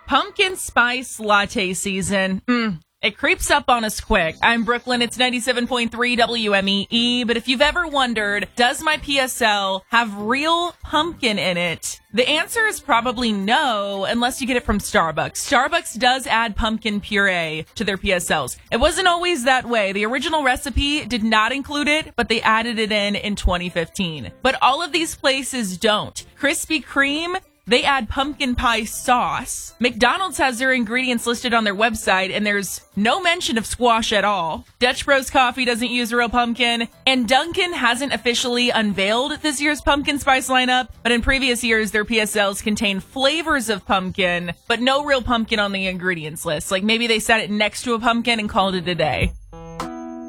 Pumpkin spice latte season. It creeps up on us quick. I'm Brooklyn. It's 97.3 WMEE. But if you've ever wondered, does my PSL have real pumpkin in it? The answer is probably no, unless you get it from Starbucks. Starbucks does add pumpkin puree to their PSLs. It wasn't always that way. The original recipe did not include it, but they added it in 2015. But all of these places don't. Krispy Kreme, they add pumpkin pie sauce. McDonald's has their ingredients listed on their website, and there's no mention of squash at all. Dutch Bros Coffee doesn't use real pumpkin, and Dunkin' hasn't officially unveiled this year's pumpkin spice lineup, but in previous years, their PSLs contain flavors of pumpkin, but no real pumpkin on the ingredients list. Like maybe they set it next to a pumpkin and called it a day.